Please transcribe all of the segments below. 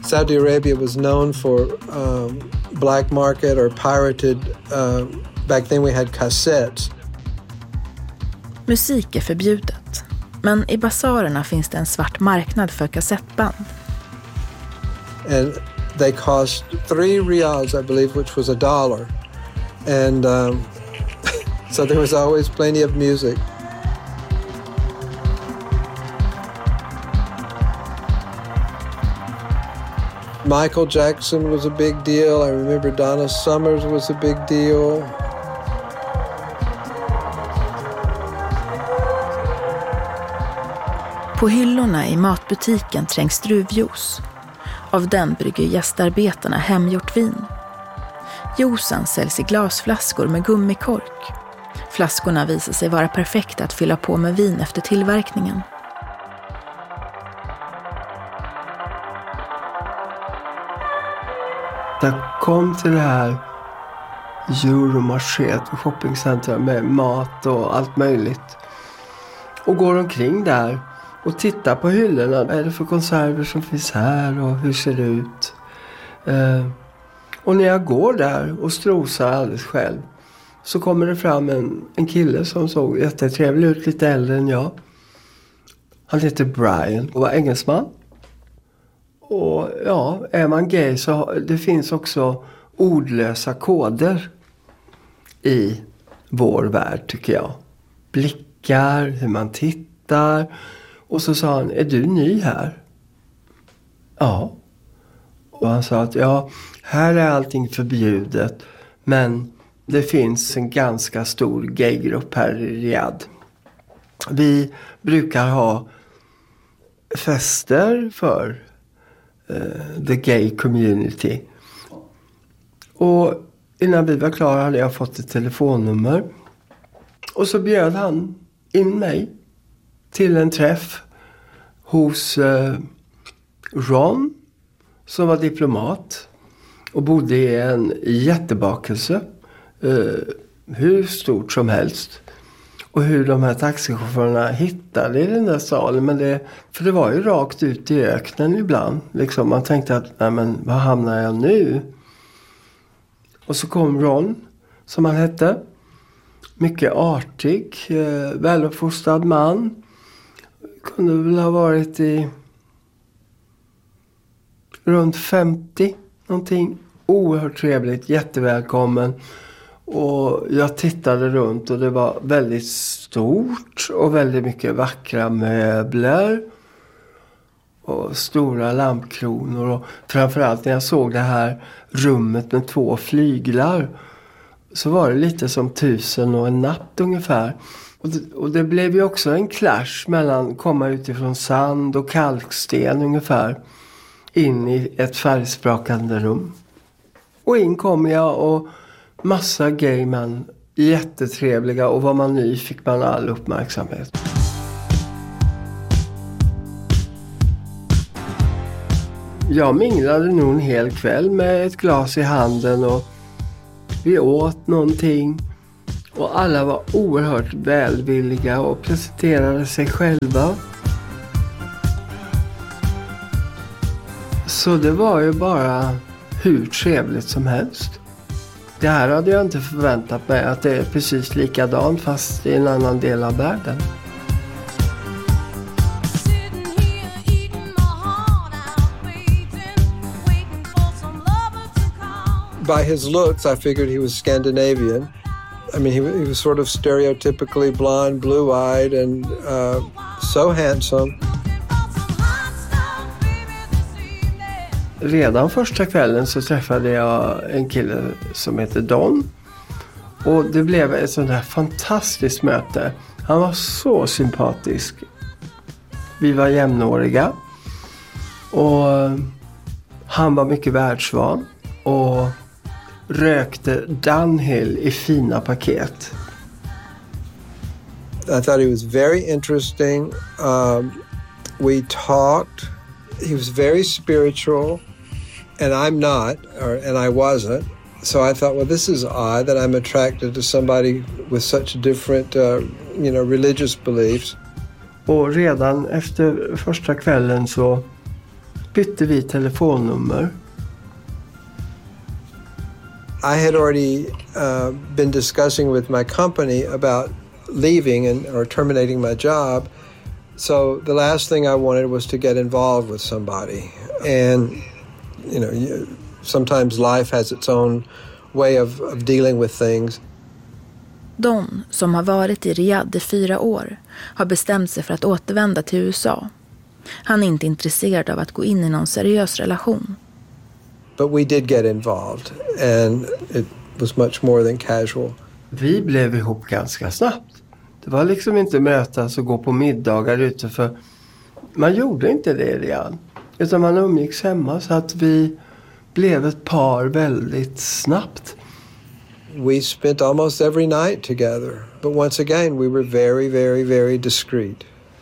Saudi Arabia was known for black market or pirated. Back then we had cassettes. Musik är förbjudet, men i basarerna finns det en svart marknad för kassettband. And they cost 3 riyals, I believe, which was $1. And so there was always plenty of music. Michael Jackson was a big deal. I remember Donna Summers was a big deal. På hyllorna i matbutiken trängs druvjuice. Av den brygger gästarbetarna hemgjort vin. Juicen säljs i glasflaskor med gummikork. Flaskorna visar sig vara perfekta att fylla på med vin efter tillverkningen. Jag kom till det här Euromarché och shoppingcentrum med mat och allt möjligt. Och går omkring där och tittar på hyllorna. Vad är det för konserver som finns här och hur ser det ut? Och när jag går där och strosar alldeles själv så kommer det fram en kille som såg jättetrevlig ut, lite äldre än jag. Han heter Brian och var engelsman. Och ja, är man gay så det finns också ordlösa koder i vår värld, tycker jag. Blickar, hur man tittar. Och så sa han, är du ny här? Ja. Och han sa att ja, här är allting förbjudet. Men det finns en ganska stor gaygrupp här i Riyadh. Vi brukar ha fester för the gay community. Och innan vi var klara hade jag fått ett telefonnummer. Och så bjöd han in mig till en träff hos Ron, som var diplomat och bodde i en jättebakelse, hur stort som helst. Och hur de här taxichaufförerna hittade i den där salen. För det var ju rakt ut i öknen ibland. Liksom, man tänkte att, nej men var hamnar jag nu? Och så kom Ron, som han hette. Mycket artig, väluppfostrad man. Kunde väl ha varit i runt 50 någonting. Oerhört trevligt, jättevälkommen. Och jag tittade runt och det var väldigt stort och väldigt mycket vackra möbler och stora lampkronor. Och framförallt när jag såg det här rummet med 2 flyglar så var det lite som 1000 och en natt ungefär. Och det blev ju också en clash mellan komma utifrån sand och kalksten ungefär in i ett färgsprakande rum. Och in kom jag och massa gaymän, jättetrevliga, och var man ny fick man all uppmärksamhet. Jag minglade nog en hel kväll med ett glas i handen och vi åt någonting. Och alla var oerhört välvilliga och presenterade sig själva. Så det var ju bara hur trevligt som helst. Det här hade jag inte förväntat mig, att det är precis likadant fast i en annan del av världen. By his looks, I figured he was Scandinavian. I mean, he was sort of stereotypically blonde, blue-eyed, and so handsome. Redan första kvällen så träffade jag en kille som heter Don. Och det blev ett sånt här fantastiskt möte. Han var så sympatisk. Vi var jämnåriga. Och han var mycket världsvan. Och rökte Dunhill i fina paket. I thought he was very interesting. We talked. He was very spiritual. And I'm not, and I wasn't. So I thought, well, this is odd that I'm attracted to somebody with such different, religious beliefs. Och redan efter första kvällen så bytte vi telefonnummer. I had already been discussing with my company about leaving or terminating my job. So the last thing I wanted was to get involved with somebody. And, sometimes life has its own way of dealing with things. Don, som har varit i Riyadh i 4 år, har bestämt sig för att återvända till USA. Han är inte intresserad av att gå in i någon seriös relation. But we did get involved, and it was much more than casual. Vi blev ihop ganska snabbt. Det var liksom inte mötas och gå på middagar ute, för man gjorde inte det redan. Utan man umgicks hemma, så att vi blev ett par väldigt snabbt. We spent almost every night together. But once again, we were very, very, very discreet.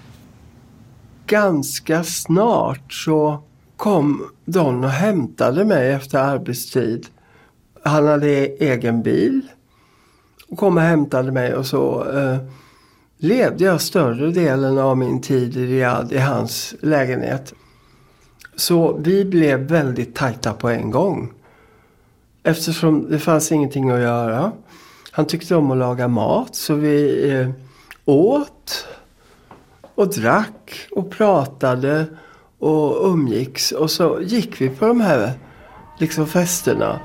Ganska snart så kom Don och hämtade mig efter arbetstid. Han hade egen bil och kom och hämtade mig, och så levde jag större delen av min tid i Riyadh i hans lägenhet. Så vi blev väldigt tajta på en gång. Eftersom det fanns ingenting att göra. Han tyckte om att laga mat, så vi åt och drack och pratade och umgicks. Och så gick vi på de här festerna.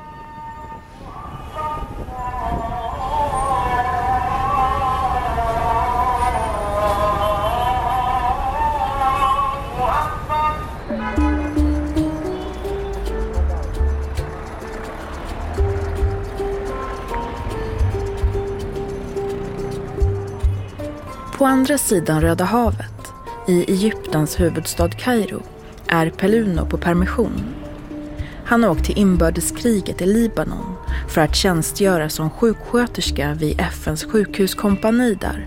På andra sidan Röda havet, i Egyptens huvudstad Kairo, är Peluno på permission. Han åkte till inbördeskriget i Libanon för att tjänstgöra som sjuksköterska vid FNs sjukhuskompani där.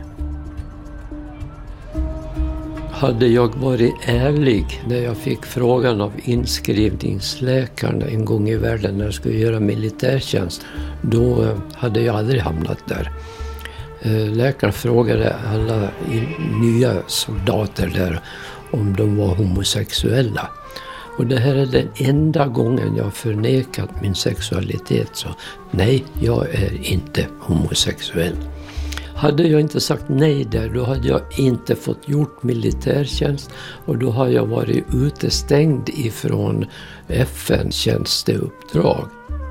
Hade jag varit ärlig när jag fick frågan av inskrivningsläkaren en gång i världen när jag skulle göra militärtjänst, då hade jag aldrig hamnat där. Läkaren frågade alla nya soldater där om de var homosexuella. Och det här är den enda gången jag förnekat min sexualitet. Så nej, jag är inte homosexuell. Hade jag inte sagt nej där, då hade jag inte fått gjort militärtjänst. Och då har jag varit utestängd ifrån FN-tjänsteuppdrag.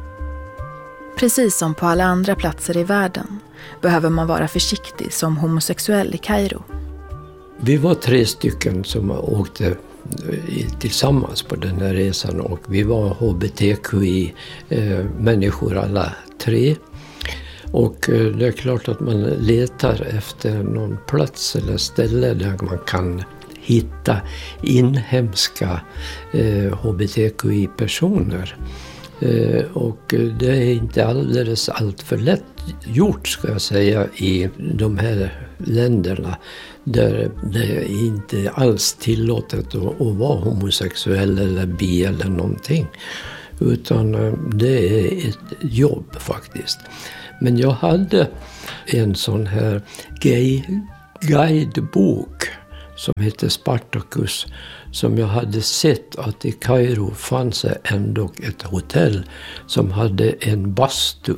Precis som på alla andra platser i världen behöver man vara försiktig som homosexuell i Kairo. Vi var 3 stycken som åkte tillsammans på den här resan, och vi var HBTQI-människor alla 3. Och det är klart att man letar efter någon plats eller ställe där man kan hitta inhemska HBTQI-personer. Och det är inte alldeles allt för lätt gjort, ska jag säga, i de här länderna där det inte alls tillåtet att vara homosexuell eller bi eller någonting. Utan det är ett jobb faktiskt. Men jag hade en sån här gay-guidebok som heter Spartacus, som jag hade sett att i Kairo fanns ändå ett hotell som hade en bastu.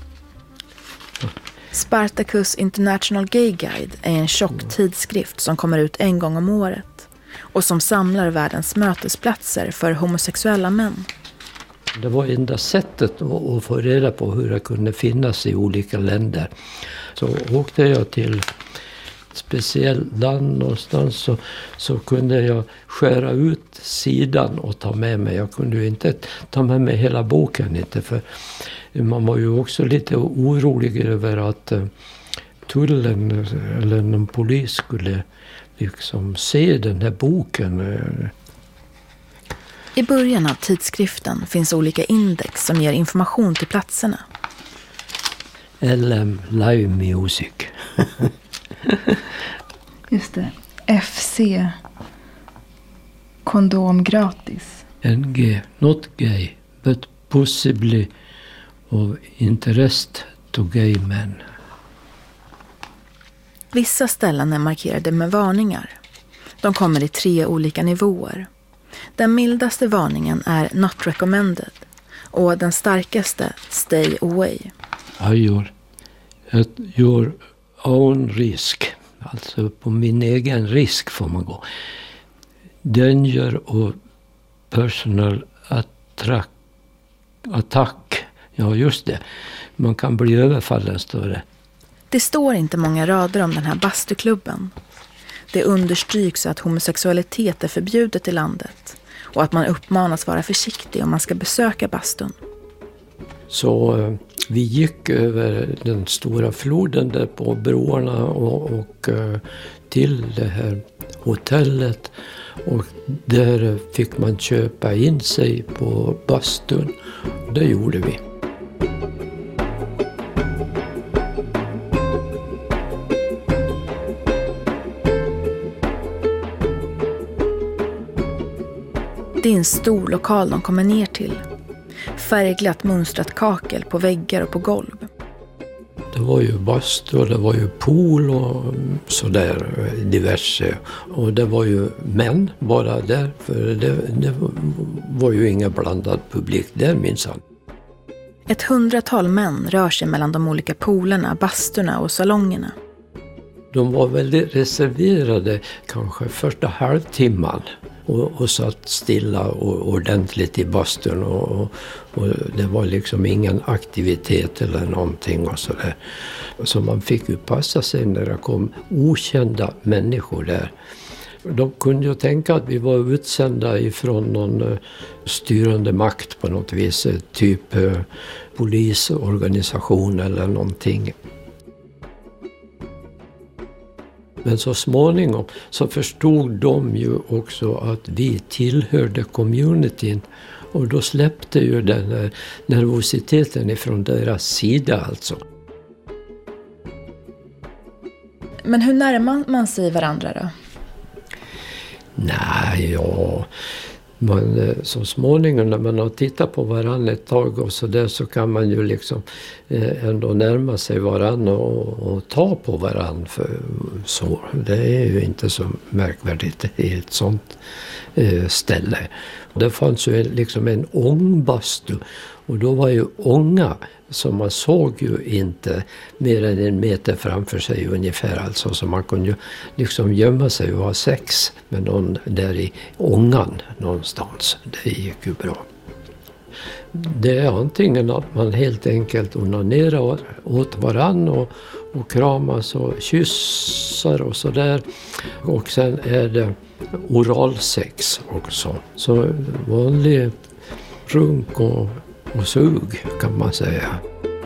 Spartacus International Gay Guide är en tjock tidskrift som kommer ut en gång om året och som samlar världens mötesplatser för homosexuella män. Det var enda sättet att få reda på hur det kunde finnas i olika länder. Så åkte jag till speciellt land någonstans, så kunde jag skära ut sidan och ta med mig. Jag kunde ju inte ta med mig hela boken, inte, för man var ju också lite orolig över att tullen eller någon polis skulle liksom se den här boken. I början av tidskriften finns olika index som ger information till platserna. LM Live Music. Just det. FC. Kondom gratis. NG, not gay, but possibly of interest to gay men. Vissa ställen är markerade med varningar. De kommer i 3 olika nivåer. Den mildaste varningen är not recommended och den starkaste stay away. Jag at your own risk. Alltså på min egen risk får man gå. Danger och personal attack. Ja, just det. Man kan bli överfallen, står det. Det står inte många rader om den här bastuklubben. Det understryks att homosexualitet är förbjudet i landet och att man uppmanas vara försiktig om man ska besöka bastun. Så vi gick över den stora floden där på broarna och till det här hotellet. Och där fick man köpa in sig på bastun. Det gjorde vi. Det är en stor lokal de kommer ner till. Färgglatt mönstrat kakel på väggar och på golv. Det var ju bastu och det var ju pool och sådär diverse. Och det var ju män bara där, för det var ju ingen blandad publik där minsann. Ett 100-tal män rör sig mellan de olika poolerna, basturna och salongerna. De var väldigt reserverade kanske första halvtimman. Och satt stilla och ordentligt i bastun och det var liksom ingen aktivitet eller någonting och sådär. Så man fick ju passa sig när det kom okända människor där. De kunde ju tänka att vi var utsända ifrån någon styrande makt på något vis, typ polisorganisation eller någonting. Men så småningom så förstod de ju också att vi tillhörde communityn. Och då släppte ju den här nervositeten ifrån deras sida alltså. Men hur närmar man sig varandra då? Nej, ja. Så småningom när man har tittat på varandra ett tag och så där, så kan man ju liksom ändå närma sig varandra och ta på varandra. Så det är ju inte så märkvärdigt i ett sånt ställe. Det fanns ju liksom en ångbastu och då var ju ånga, så man såg ju inte mer än 1 meter framför sig ungefär, alltså, så man kunde ju liksom gömma sig och ha sex med någon där i ångan någonstans. Det gick ju bra. Det är antingen att man helt enkelt onanerar åt varann och kramas och kyssar och sådär. Och sen är det oralsex också. Så vanlig runk och sug kan man säga.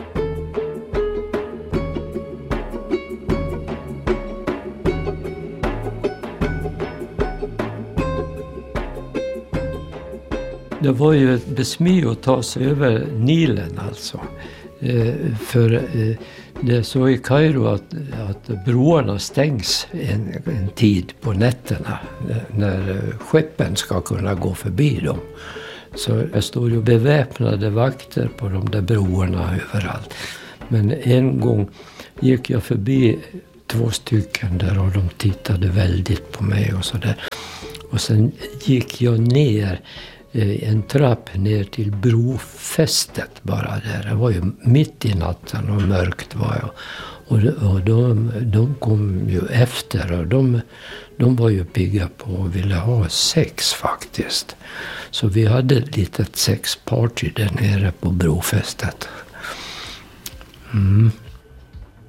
Det var ju ett besmy att ta sig över Nilen alltså. För det är så i Kairo att broarna stängs en tid på nätterna när skeppen ska kunna gå förbi dem. Så det står ju beväpnade vakter på de där broarna överallt. Men en gång gick jag förbi 2 stycken där och de tittade väldigt på mig och sådär. Och sen gick jag ner en trapp ner till brofästet bara där. Det var ju mitt i natten och mörkt var jag. Och de kom ju efter och de var ju pigga på och ville ha sex faktiskt. Så vi hade ett litet sexparty där nere på brofästet.